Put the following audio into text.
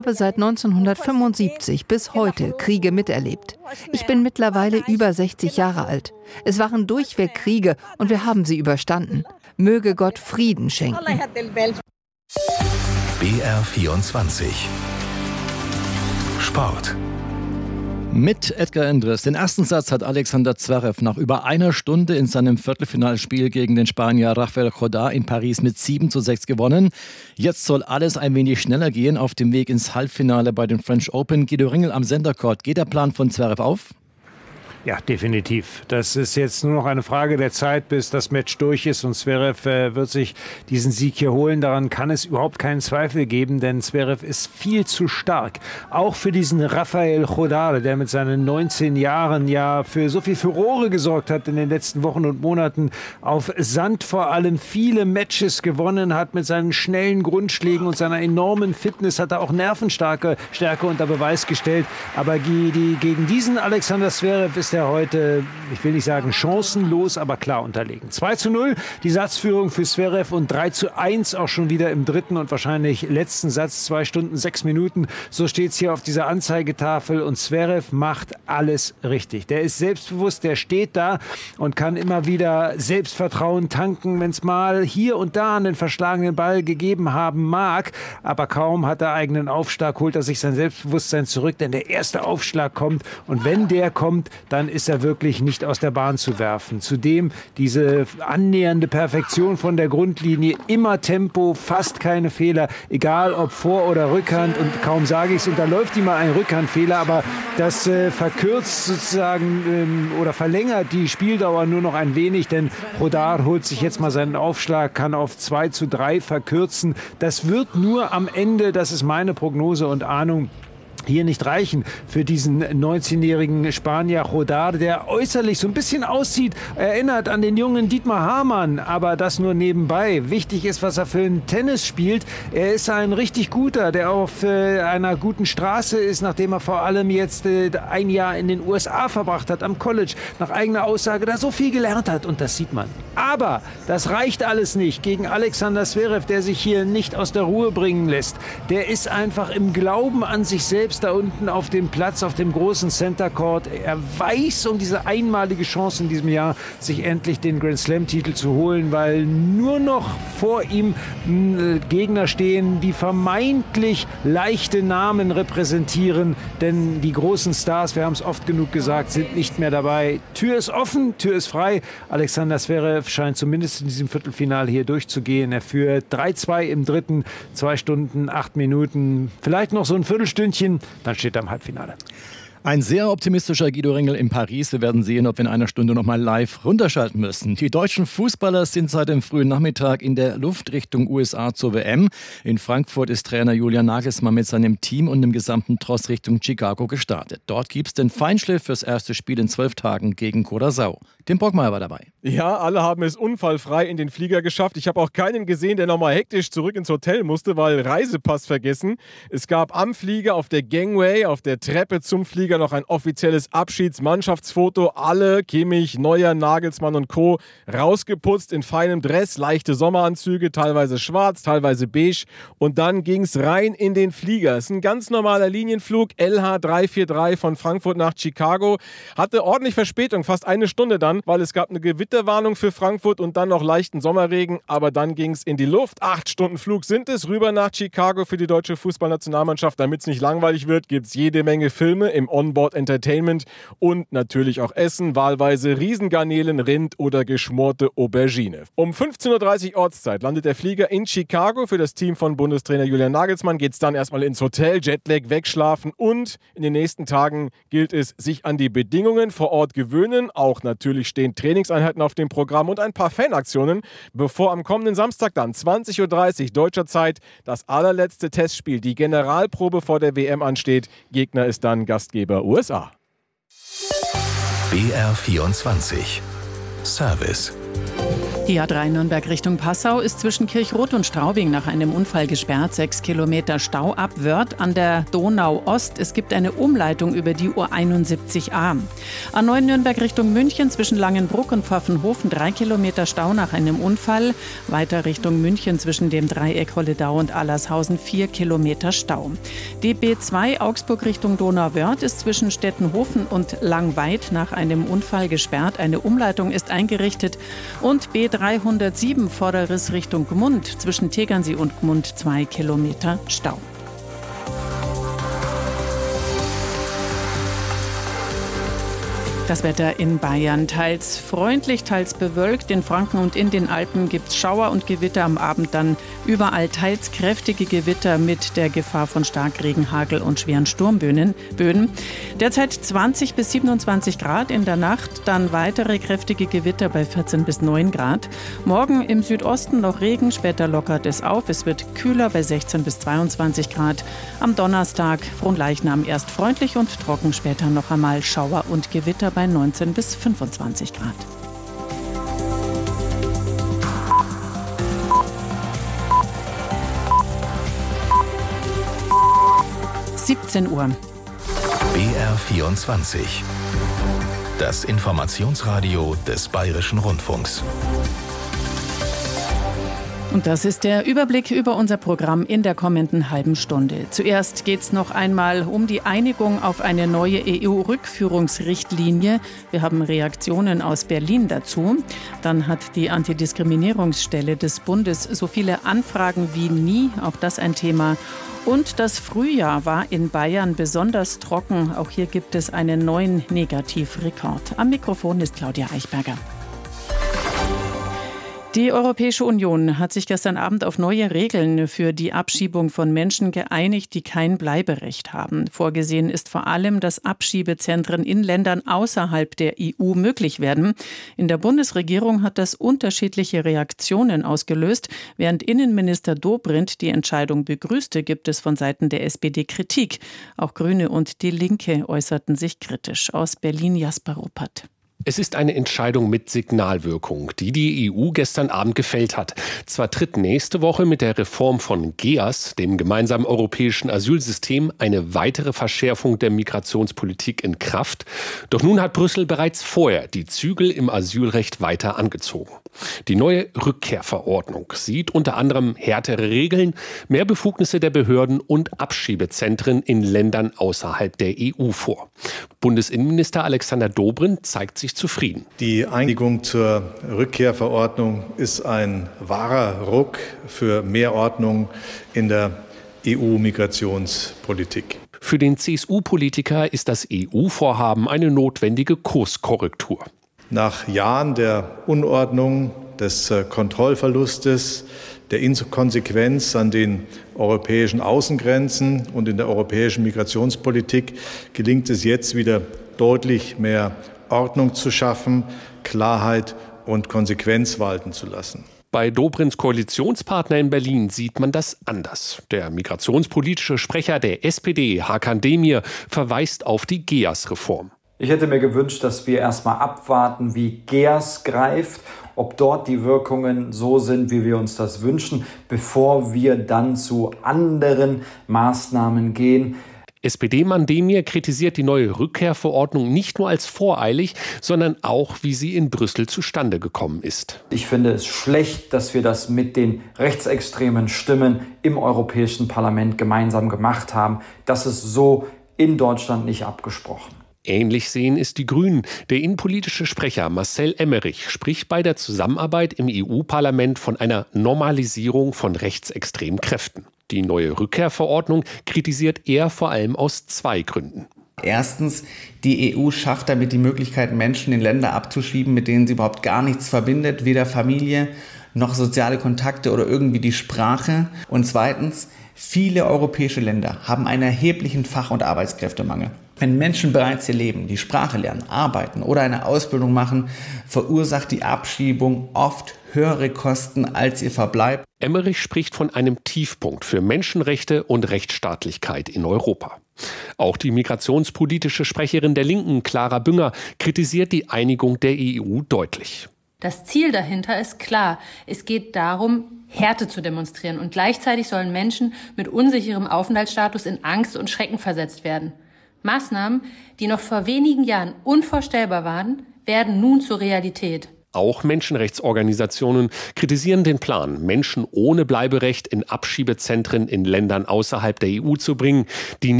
habe seit 1975 bis heute Kriege miterlebt. Ich bin mittlerweile über 60 Jahre alt. Es waren durchweg Kriege und wir haben sie überstanden. Möge Gott Frieden schenken. BR24 Sport. Mit Edgar Endres. Den ersten Satz hat Alexander Zverev nach über einer Stunde in seinem Viertelfinalspiel gegen den Spanier Rafael Corda in Paris mit 7:6 gewonnen. Jetzt soll alles ein wenig schneller gehen auf dem Weg ins Halbfinale bei den French Open. Guido Ringel am Center Court. Geht der Plan von Zverev auf? Ja, definitiv. Das ist jetzt nur noch eine Frage der Zeit, bis das Match durch ist und Zverev wird sich diesen Sieg hier holen. Daran kann es überhaupt keinen Zweifel geben, denn Zverev ist viel zu stark. Auch für diesen Rafael Corda, der mit seinen 19 Jahren ja für so viel Furore gesorgt hat in den letzten Wochen und Monaten. Auf Sand vor allem viele Matches gewonnen hat mit seinen schnellen Grundschlägen und seiner enormen Fitness, hat er auch Nervenstärke unter Beweis gestellt. Aber gegen diesen Alexander Zverev ist er heute, ich will nicht sagen chancenlos, aber klar unterlegen. 2:0 die Satzführung für Zverev und 3:1 auch schon wieder im dritten und wahrscheinlich letzten Satz. 2 Stunden, 6 Minuten. So steht es hier auf dieser Anzeigetafel und Zverev macht alles richtig. Der ist selbstbewusst, der steht da und kann immer wieder Selbstvertrauen tanken, wenn es mal hier und da einen verschlagenen Ball gegeben haben mag. Aber kaum hat er eigenen Aufschlag, holt er sich sein Selbstbewusstsein zurück, denn der erste Aufschlag kommt und wenn der kommt, dann ist er wirklich nicht aus der Bahn zu werfen. Zudem diese annähernde Perfektion von der Grundlinie, immer Tempo, fast keine Fehler, egal ob Vor- oder Rückhand und kaum sage ich es, und da läuft ihm mal ein Rückhandfehler, aber das verkürzt sozusagen oder verlängert die Spieldauer nur noch ein wenig, denn Rodar holt sich jetzt mal seinen Aufschlag, kann auf 2:3 verkürzen. Das wird nur am Ende, das ist meine Prognose und Ahnung, hier nicht reichen für diesen 19-jährigen Spanier Rodar, der äußerlich so ein bisschen aussieht, erinnert an den jungen Dietmar Hamann, aber das nur nebenbei. Wichtig ist, was er für ein Tennis spielt. Er ist ein richtig guter, der auf einer guten Straße ist, nachdem er vor allem jetzt ein Jahr in den USA verbracht hat, am College, nach eigener Aussage da so viel gelernt hat und das sieht man. Aber das reicht alles nicht gegen Alexander Zverev, der sich hier nicht aus der Ruhe bringen lässt. Der ist einfach im Glauben an sich selbst da unten auf dem Platz, auf dem großen Center Court. Er weiß um diese einmalige Chance in diesem Jahr, sich endlich den Grand Slam-Titel zu holen, weil nur noch vor ihm Gegner stehen, die vermeintlich leichte Namen repräsentieren, denn die großen Stars, wir haben es oft genug gesagt, sind nicht mehr dabei. Tür ist offen, Tür ist frei. Alexander Zverev scheint zumindest in diesem Viertelfinale hier durchzugehen. Er führt 3:2 im dritten, 2 Stunden, 8 Minuten, vielleicht noch so ein Viertelstündchen, dann steht er im Halbfinale. Ein sehr optimistischer Guido Ringel in Paris. Wir werden sehen, ob wir in einer Stunde noch mal live runterschalten müssen. Die deutschen Fußballer sind seit dem frühen Nachmittag in der Luft Richtung USA zur WM. In Frankfurt ist Trainer Julian Nagelsmann mit seinem Team und dem gesamten Tross Richtung Chicago gestartet. Dort gibt es den Feinschliff fürs erste Spiel in 12 Tagen gegen Curaçao. Tim Brockmeier war dabei. Ja, alle haben es unfallfrei in den Flieger geschafft. Ich habe auch keinen gesehen, der nochmal hektisch zurück ins Hotel musste, weil Reisepass vergessen. Es gab am Flieger, auf der Gangway, auf der Treppe zum Flieger noch ein offizielles Abschiedsmannschaftsfoto. Alle, Kimmich, Neuer, Nagelsmann und Co. rausgeputzt in feinem Dress, leichte Sommeranzüge, teilweise schwarz, teilweise beige. Und dann ging es rein in den Flieger. Es ist ein ganz normaler Linienflug, LH 343 von Frankfurt nach Chicago. Hatte ordentlich Verspätung, fast eine Stunde dann, weil es gab eine Gewitterwarnung für Frankfurt und dann noch leichten Sommerregen. Aber dann ging es in die Luft. 8 Stunden Flug sind es, rüber nach Chicago für die deutsche Fußballnationalmannschaft. Damit es nicht langweilig wird, gibt es jede Menge Filme im Onboard Entertainment und natürlich auch Essen, wahlweise Riesengarnelen, Rind oder geschmorte Aubergine. Um 15:30 Uhr Ortszeit landet der Flieger in Chicago. Für das Team von Bundestrainer Julian Nagelsmann geht es dann erstmal ins Hotel, Jetlag wegschlafen und in den nächsten Tagen gilt es, sich an die Bedingungen vor Ort gewöhnen. Auch natürlich stehen Trainingseinheiten auf dem Programm und ein paar Fanaktionen, bevor am kommenden Samstag dann 20:30 Uhr deutscher Zeit das allerletzte Testspiel, die Generalprobe vor der WM ansteht. Gegner ist dann Gastgeber USA. BR24 Service Die A3 Nürnberg Richtung Passau ist zwischen Kirchroth und Straubing nach einem Unfall gesperrt. 6 Kilometer Stau ab Wörth an der Donau-Ost. Es gibt eine Umleitung über die U71a. A9 Nürnberg Richtung München zwischen Langenbruck und Pfaffenhofen 3 Kilometer Stau nach einem Unfall. Weiter Richtung München zwischen dem Dreieck Holledau und Allershausen 4 Kilometer Stau. Die B2 Augsburg Richtung Donau-Wörth ist zwischen Stettenhofen und Langweid nach einem Unfall gesperrt. Eine Umleitung ist eingerichtet. Und B307 Vorderriss Richtung Gmund zwischen Tegernsee und Gmund 2 Kilometer Stau. Das Wetter in Bayern teils freundlich, teils bewölkt. In Franken und in den Alpen gibt es Schauer und Gewitter, am Abend dann überall teils kräftige Gewitter mit der Gefahr von Starkregen, Hagel und schweren Sturmböen. Derzeit 20 bis 27 Grad, in der Nacht dann weitere kräftige Gewitter bei 14 bis 9 Grad. Morgen im Südosten noch Regen, später lockert es auf. Es wird kühler bei 16 bis 22 Grad. Am Donnerstag Fronleichnam erst freundlich und trocken, später noch einmal Schauer und Gewitter bei 19 bis 25 Grad. Uhr. BR24. Das Informationsradio des Bayerischen Rundfunks. Und das ist der Überblick über unser Programm in der kommenden halben Stunde. Zuerst geht es noch einmal um die Einigung auf eine neue EU-Rückführungsrichtlinie. Wir haben Reaktionen aus Berlin dazu. Dann hat die Antidiskriminierungsstelle des Bundes so viele Anfragen wie nie. Auch das ein Thema. Und das Frühjahr war in Bayern besonders trocken. Auch hier gibt es einen neuen Negativrekord. Am Mikrofon ist Claudia Eichberger. Die Europäische Union hat sich gestern Abend auf neue Regeln für die Abschiebung von Menschen geeinigt, die kein Bleiberecht haben. Vorgesehen ist vor allem, dass Abschiebezentren in Ländern außerhalb der EU möglich werden. In der Bundesregierung hat das unterschiedliche Reaktionen ausgelöst. Während Innenminister Dobrindt die Entscheidung begrüßte, gibt es von Seiten der SPD Kritik. Auch Grüne und die Linke äußerten sich kritisch. Aus Berlin Jasper Ruppert. Es ist eine Entscheidung mit Signalwirkung, die die EU gestern Abend gefällt hat. Zwar tritt nächste Woche mit der Reform von GEAS, dem gemeinsamen europäischen Asylsystem, eine weitere Verschärfung der Migrationspolitik in Kraft. Doch nun hat Brüssel bereits vorher die Zügel im Asylrecht weiter angezogen. Die neue Rückkehrverordnung sieht unter anderem härtere Regeln, mehr Befugnisse der Behörden und Abschiebezentren in Ländern außerhalb der EU vor. Bundesinnenminister Alexander Dobrindt zeigt sich zufrieden. Die Einigung zur Rückkehrverordnung ist ein wahrer Ruck für mehr Ordnung in der EU-Migrationspolitik. Für den CSU-Politiker ist das EU-Vorhaben eine notwendige Kurskorrektur. Nach Jahren der Unordnung, des Kontrollverlustes, der Inkonsequenz an den europäischen Außengrenzen und in der europäischen Migrationspolitik gelingt es jetzt wieder deutlich mehr Ordnung zu schaffen, Klarheit und Konsequenz walten zu lassen. Bei Dobrindts Koalitionspartner in Berlin sieht man das anders. Der migrationspolitische Sprecher der SPD, Hakan Demir, verweist auf die GEAS-Reform. Ich hätte mir gewünscht, dass wir erstmal abwarten, wie GEAS greift, ob dort die Wirkungen so sind, wie wir uns das wünschen, bevor wir dann zu anderen Maßnahmen gehen. SPD-Mann Demir kritisiert die neue Rückkehrverordnung nicht nur als voreilig, sondern auch, wie sie in Brüssel zustande gekommen ist. Ich finde es schlecht, dass wir das mit den rechtsextremen Stimmen im Europäischen Parlament gemeinsam gemacht haben. Das ist so in Deutschland nicht abgesprochen. Ähnlich sehen es die Grünen. Der innenpolitische Sprecher Marcel Emmerich spricht bei der Zusammenarbeit im EU-Parlament von einer Normalisierung von rechtsextremen Kräften. Die neue Rückkehrverordnung kritisiert er vor allem aus zwei Gründen. Erstens, die EU schafft damit die Möglichkeit, Menschen in Länder abzuschieben, mit denen sie überhaupt gar nichts verbindet, weder Familie noch soziale Kontakte oder irgendwie die Sprache. Und zweitens, viele europäische Länder haben einen erheblichen Fach- und Arbeitskräftemangel. Wenn Menschen bereits hier leben, die Sprache lernen, arbeiten oder eine Ausbildung machen, verursacht die Abschiebung oft höhere Kosten als ihr Verbleib. Emmerich spricht von einem Tiefpunkt für Menschenrechte und Rechtsstaatlichkeit in Europa. Auch die migrationspolitische Sprecherin der Linken, Clara Bünger, kritisiert die Einigung der EU deutlich. Das Ziel dahinter ist klar. Es geht darum, Härte zu demonstrieren. Und gleichzeitig sollen Menschen mit unsicherem Aufenthaltsstatus in Angst und Schrecken versetzt werden. Maßnahmen, die noch vor wenigen Jahren unvorstellbar waren, werden nun zur Realität. Auch Menschenrechtsorganisationen kritisieren den Plan, Menschen ohne Bleiberecht in Abschiebezentren in Ländern außerhalb der EU zu bringen, die